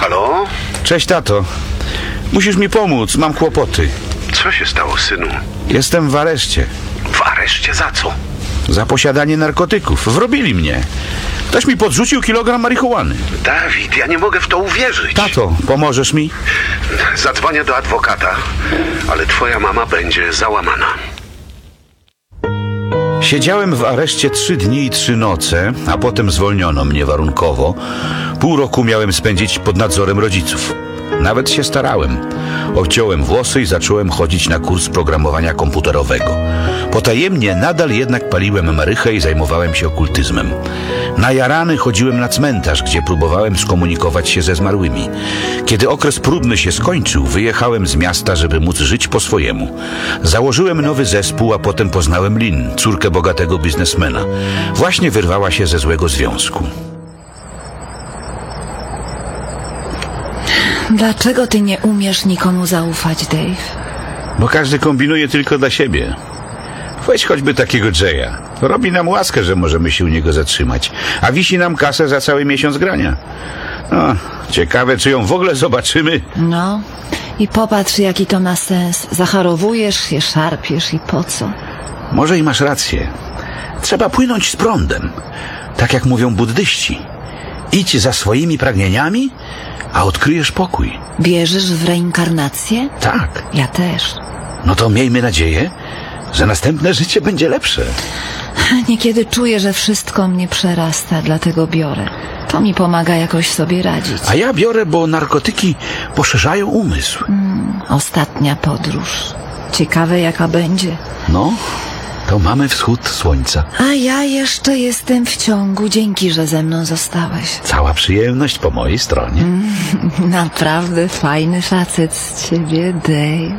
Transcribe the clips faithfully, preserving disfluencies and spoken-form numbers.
Halo? Cześć, tato. Musisz mi pomóc, mam kłopoty. Co się stało, synu? Jestem w areszcie. W areszcie za co? Za posiadanie narkotyków. Wrobili mnie. Ktoś mi podrzucił kilogram marihuany. Dawid, ja nie mogę w to uwierzyć. Tato, pomożesz mi? Zadzwonię do adwokata, ale twoja mama będzie załamana. Siedziałem w areszcie trzy dni i trzy noce, a potem zwolniono mnie warunkowo. Pół roku miałem spędzić pod nadzorem rodziców. Nawet się starałem. Obciąłem włosy i zacząłem chodzić na kurs programowania komputerowego. Potajemnie nadal jednak paliłem marychę i zajmowałem się okultyzmem. Najarany chodziłem na cmentarz, gdzie próbowałem skomunikować się ze zmarłymi. Kiedy okres próbny się skończył, wyjechałem z miasta, żeby móc żyć po swojemu. Założyłem nowy zespół, a potem poznałem Lynn, córkę bogatego biznesmena. Właśnie wyrwała się ze złego związku. Dlaczego ty nie umiesz nikomu zaufać, Dave? Bo każdy kombinuje tylko dla siebie. Weź choćby takiego Jaya. Robi nam łaskę, że możemy się u niego zatrzymać, a wisi nam kasę za cały miesiąc grania. No, ciekawe, czy ją w ogóle zobaczymy. No, i popatrz, jaki to ma sens. Zacharowujesz się, szarpiesz i po co? Może i masz rację. Trzeba płynąć z prądem. Tak jak mówią buddyści. Idź za swoimi pragnieniami, a odkryjesz pokój. Wierzysz w reinkarnację? Tak. Ja też. No to miejmy nadzieję, że następne życie będzie lepsze. Niekiedy czuję, że wszystko mnie przerasta, dlatego biorę. To mi pomaga jakoś sobie radzić. A ja biorę, bo narkotyki poszerzają umysł. Mm, ostatnia podróż. Ciekawe, jaka będzie. No, to mamy wschód słońca. A ja jeszcze jestem w ciągu. Dzięki, że ze mną zostałeś. Cała przyjemność po mojej stronie. Mm, naprawdę fajny facet z ciebie, Dave.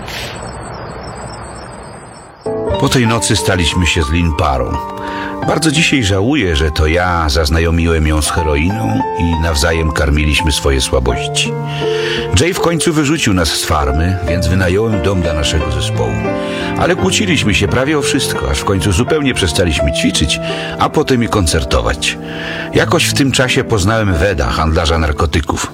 Po tej nocy staliśmy się z Lynn parą. Bardzo dzisiaj żałuję, że to ja zaznajomiłem ją z heroiną i nawzajem karmiliśmy swoje słabości. Jay w końcu wyrzucił nas z farmy, więc wynająłem dom dla naszego zespołu. Ale kłóciliśmy się prawie o wszystko, aż w końcu zupełnie przestaliśmy ćwiczyć, a potem i koncertować. Jakoś w tym czasie poznałem Weda, handlarza narkotyków.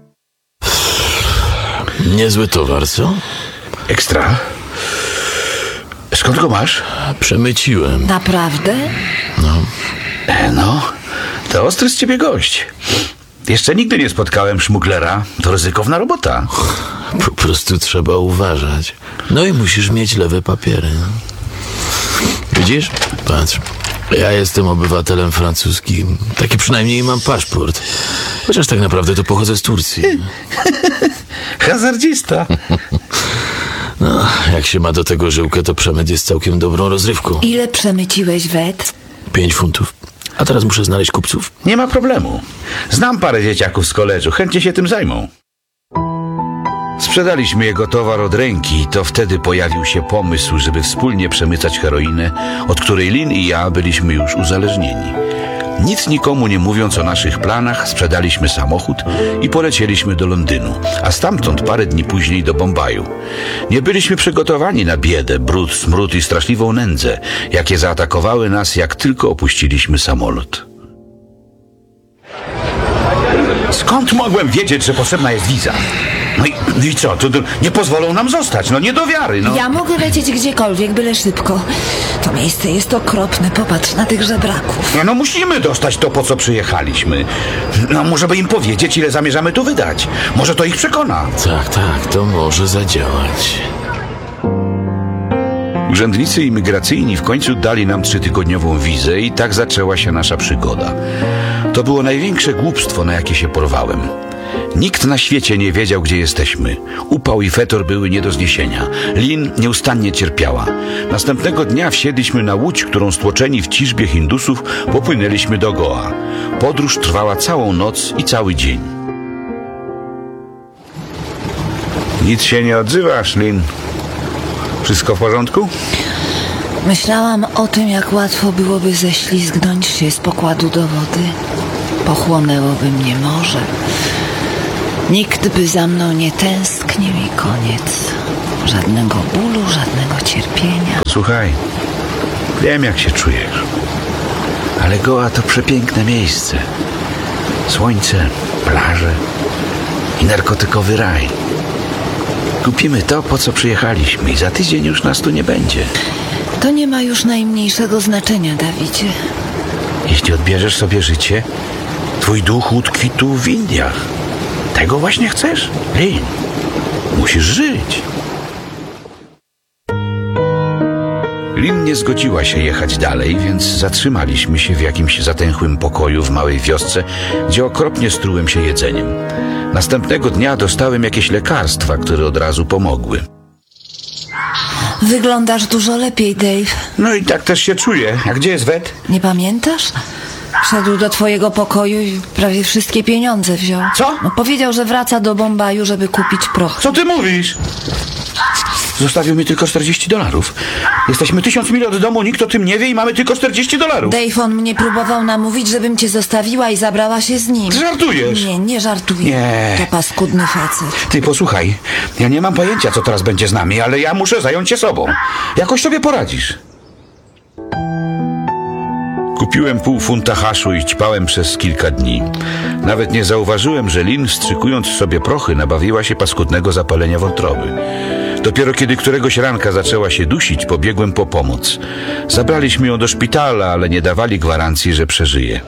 Niezły towar, co? Ekstra. Skąd go masz? Przemyciłem. Naprawdę? No. E, no, to ostry z ciebie gość. Jeszcze nigdy nie spotkałem szmuglera. To ryzykowna robota. Po prostu trzeba uważać. No i musisz mieć lewe papiery. Widzisz? Patrz. Ja jestem obywatelem francuskim. Taki przynajmniej mam paszport. Chociaż tak naprawdę to pochodzę z Turcji. Hazardzista. No, jak się ma do tego żyłkę, to przemyt jest całkiem dobrą rozrywką. Ile przemyciłeś, Wed? Pięć funtów. A teraz muszę znaleźć kupców. Nie ma problemu. Znam parę dzieciaków z koledżu. Chętnie się tym zajmą. Sprzedaliśmy jego towar od ręki i to wtedy pojawił się pomysł, żeby wspólnie przemycać heroinę, od której Lynn i ja byliśmy już uzależnieni. Nic nikomu nie mówiąc o naszych planach, sprzedaliśmy samochód i polecieliśmy do Londynu, a stamtąd parę dni później do Bombaju. Nie byliśmy przygotowani na biedę, brud, smród i straszliwą nędzę, jakie zaatakowały nas, jak tylko opuściliśmy samolot. Skąd mogłem wiedzieć, że potrzebna jest wiza? No i, no i co? To, to nie pozwolą nam zostać. No nie do wiary. No. Ja mogę lecieć gdziekolwiek, byle szybko. To miejsce jest okropne. Popatrz na tych żebraków. No, no musimy dostać to, po co przyjechaliśmy. No może by im powiedzieć, ile zamierzamy tu wydać. Może to ich przekona. Tak, tak, to może zadziałać. Urzędnicy imigracyjni w końcu dali nam trzytygodniową wizę i tak zaczęła się nasza przygoda. To było największe głupstwo, na jakie się porwałem. Nikt na świecie nie wiedział, gdzie jesteśmy. Upał i fetor były nie do zniesienia. Lynn nieustannie cierpiała. Następnego dnia wsiedliśmy na łódź, którą stłoczeni w ciżbie Hindusów popłynęliśmy do Goa. Podróż trwała całą noc i cały dzień. Nic się nie odzywasz, Lynn. Wszystko w porządku? Myślałam o tym, jak łatwo byłoby ześlizgnąć się z pokładu do wody. Pochłonęłoby mnie morze. Nikt by za mną nie tęsknił i koniec. Żadnego bólu, żadnego cierpienia. Słuchaj, wiem, jak się czujesz. Ale Goa to przepiękne miejsce. Słońce, plaże i narkotykowy raj. Kupimy to, po co przyjechaliśmy i za tydzień już nas tu nie będzie. To nie ma już najmniejszego znaczenia, Dawidzie. Jeśli odbierzesz sobie życie, twój duch utkwi tu w Indiach. Tego właśnie chcesz? Lin, musisz żyć. Lin nie zgodziła się jechać dalej, więc zatrzymaliśmy się w jakimś zatęchłym pokoju w małej wiosce, gdzie okropnie strułem się jedzeniem. Następnego dnia dostałem jakieś lekarstwa, które od razu pomogły. Wyglądasz dużo lepiej, Dave. No i tak też się czuję. A gdzie jest Wet? Nie pamiętasz? Wszedł do twojego pokoju i prawie wszystkie pieniądze wziął. Co? No, powiedział, że wraca do Bombaju, żeby kupić proch. Co ty mówisz? Zostawił mi tylko czterdzieści dolarów. Jesteśmy tysiąc mil od domu, nikt o tym nie wie i mamy tylko czterdzieści dolarów. Dave, on mnie próbował namówić, żebym cię zostawiła i zabrała się z nim. Żartujesz? Nie, nie żartuję. Nie. To paskudny facet. Ty, posłuchaj, ja nie mam pojęcia, co teraz będzie z nami, ale ja muszę zająć się sobą. Jakoś sobie poradzisz. Kupiłem pół funta haszu i ćpałem przez kilka dni. Nawet nie zauważyłem, że Lin, wstrzykując sobie prochy, nabawiła się paskudnego zapalenia wątroby. Dopiero kiedy któregoś ranka zaczęła się dusić, pobiegłem po pomoc. Zabraliśmy ją do szpitala, ale nie dawali gwarancji, że przeżyje.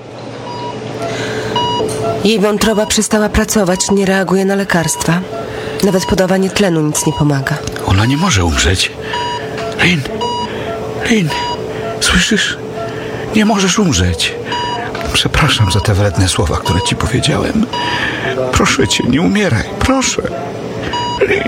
Jej wątroba przestała pracować, nie reaguje na lekarstwa. Nawet podawanie tlenu nic nie pomaga. Ona nie może umrzeć. Lin, Lin, słyszysz? Nie możesz umrzeć. Przepraszam za te wredne słowa, które ci powiedziałem. Proszę cię, nie umieraj, proszę. Lin.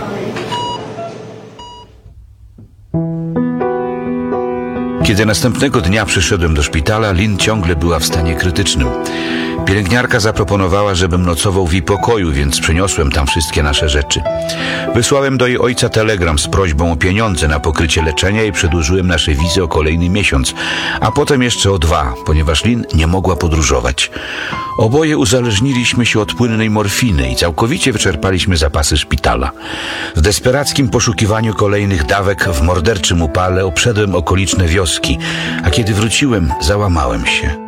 Kiedy następnego dnia przyszedłem do szpitala, Lin ciągle była w stanie krytycznym. Pielęgniarka zaproponowała, żebym nocował w jej pokoju, więc przyniosłem tam wszystkie nasze rzeczy. Wysłałem do jej ojca telegram z prośbą o pieniądze na pokrycie leczenia i przedłużyłem nasze wizy o kolejny miesiąc, a potem jeszcze o dwa, ponieważ Lin nie mogła podróżować. Oboje uzależniliśmy się od płynnej morfiny i całkowicie wyczerpaliśmy zapasy szpitala. W desperackim poszukiwaniu kolejnych dawek w morderczym upale obszedłem okoliczne wioski, a kiedy wróciłem, załamałem się.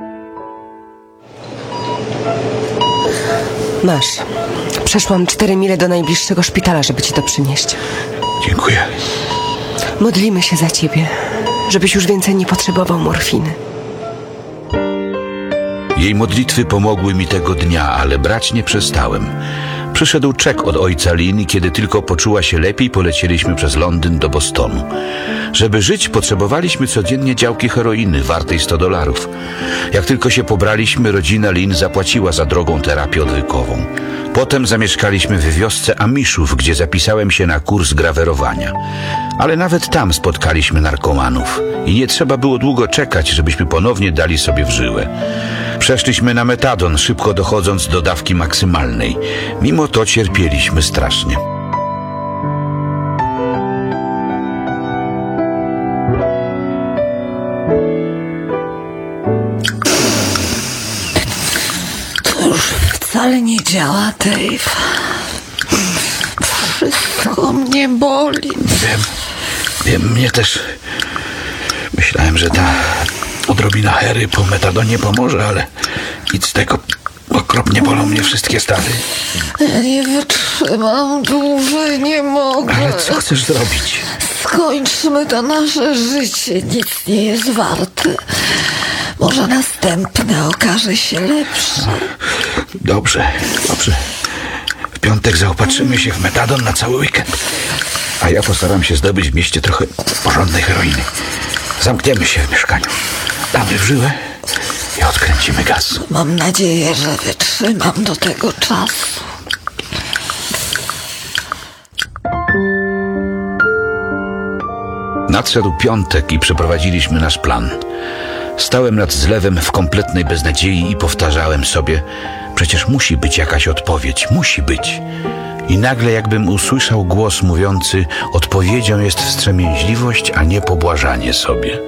Masz. Przeszłam cztery mile do najbliższego szpitala, żeby ci to przynieść. Dziękuję. Modlimy się za ciebie, żebyś już więcej nie potrzebował morfiny. Jej modlitwy pomogły mi tego dnia, ale brać nie przestałem. Przyszedł czek od ojca Lin i kiedy tylko poczuła się lepiej, polecieliśmy przez Londyn do Bostonu. Żeby żyć, potrzebowaliśmy codziennie działki heroiny wartej sto dolarów. Jak tylko się pobraliśmy, rodzina Lin zapłaciła za drogą terapię odwykową. Potem zamieszkaliśmy w wiosce Amishów, gdzie zapisałem się na kurs grawerowania. Ale nawet tam spotkaliśmy narkomanów i nie trzeba było długo czekać, żebyśmy ponownie dali sobie w żyłę. Przeszliśmy na metadon, szybko dochodząc do dawki maksymalnej. Mimo to cierpieliśmy strasznie. To już wcale nie działa, Dave. Wszystko mnie boli. Wiem, wiem, mnie też. Myślałem, że ta odrobina hery po metadonie pomoże, ale nic z tego. Okropnie bolą mnie wszystkie stawy. Ja nie wytrzymam dłużej, nie mogę. Ale co chcesz zrobić? Skończmy to nasze życie, nic nie jest warte. Może następne okaże się lepsze. Dobrze, dobrze. W piątek zaopatrzymy się w metadon na cały weekend. A ja postaram się zdobyć w mieście trochę porządnej heroiny. Zamkniemy się w mieszkaniu. Damy w żyłę i odkręcimy gaz. Mam nadzieję, że wytrzymam do tego czasu. Nadszedł piątek i przeprowadziliśmy nasz plan. Stałem nad zlewem w kompletnej beznadziei i powtarzałem sobie, przecież musi być jakaś odpowiedź, musi być. I nagle jakbym usłyszał głos mówiący, odpowiedzią jest wstrzemięźliwość, a nie pobłażanie sobie.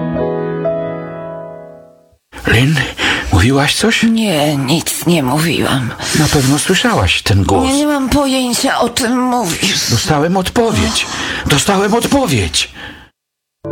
Lin, mówiłaś coś? Nie, nic nie mówiłam. Na pewno słyszałaś ten głos. Nie, nie mam pojęcia, o czym mówisz. Dostałem odpowiedź. Dostałem odpowiedź.